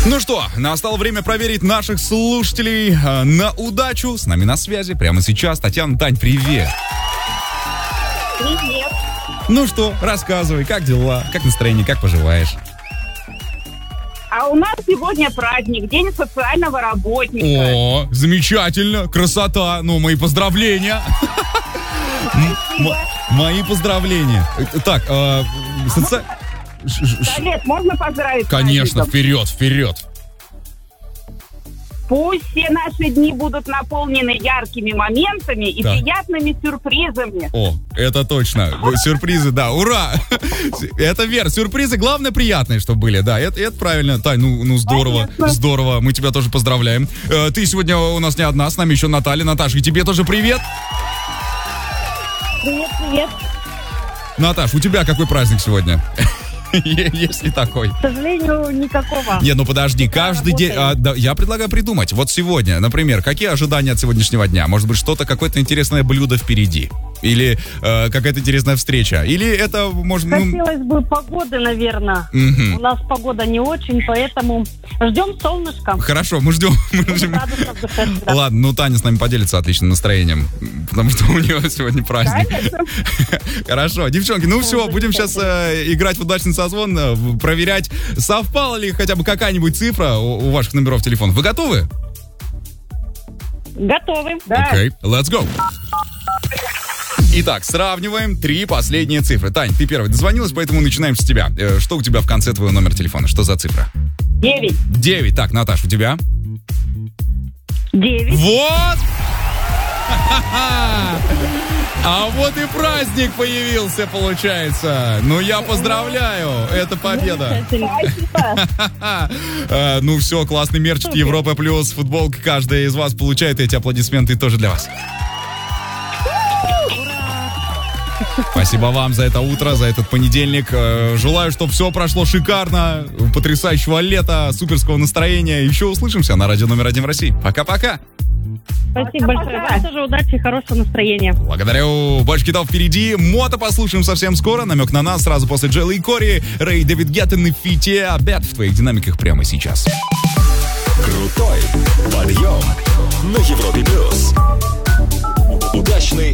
Ну что, настало время проверить наших слушателей на удачу. С нами на связи прямо сейчас Татьяна. Тань, привет. Привет. Ну что, рассказывай, как дела, как настроение, как поживаешь? А у нас сегодня праздник, День социального работника. О, замечательно, красота. Ну, мои поздравления. Мои поздравления. Так, Олег, можно поздравить? Конечно, праздником? вперед. Пусть все наши дни будут наполнены яркими моментами и приятными сюрпризами. О, это точно. Сюрпризы, да, ура! Это верно. Сюрпризы, главное, приятные, чтобы были. Да, это правильно. Тань, ну здорово, Конечно. здорово. Мы тебя тоже поздравляем. Ты сегодня у нас не одна, с нами еще Наталья. Наташа, и тебе тоже привет. Привет. Наташ, у тебя какой праздник сегодня? Есть ли такой? К сожалению, никакого. Не, ну подожди, каждый день... я предлагаю придумать. Вот сегодня, например, какие ожидания от сегодняшнего дня? Может быть, что-то, какое-то интересное блюдо впереди? Или какая-то интересная встреча? Или это, может... Хотелось бы погоды, наверное. У нас погода не очень, поэтому ждем солнышка. Хорошо, мы ждем. Ладно, ну Таня с нами поделится отличным настроением, потому что у нее сегодня праздник. Хорошо, девчонки, ну все, будем сейчас играть в удачный созвон, проверять, совпала ли хотя бы какая-нибудь цифра у ваших номеров телефонов. Вы готовы? Готовы. Да. Окей, let's go. Итак, сравниваем 3 последние цифры. Тань, ты первый дозвонилась, поэтому начинаем с тебя. Что у тебя в конце твоего номера телефона? Что за цифра? 9. 9. Так, Наташ, у тебя? 9. Вот! А вот и праздник появился, получается. Ну, я поздравляю, это победа. Ну все, классный мерч от Европа Плюс, футболка. Каждая из вас получает эти аплодисменты тоже для вас. Спасибо вам за это утро, за этот понедельник. Желаю, чтобы все прошло шикарно, потрясающего лета, суперского настроения. Еще услышимся на радио номер 1 в России. Пока-пока. Спасибо большое. Вам тоже удачи и хорошего настроения. Благодарю. Больше кидов впереди. Мото послушаем совсем скоро. Намек на нас сразу после Джелли и Кори. Рэй, Дэвид Гетта на фите. Обед в твоих динамиках прямо сейчас. Крутой подъем на Европе Плюс. Удачный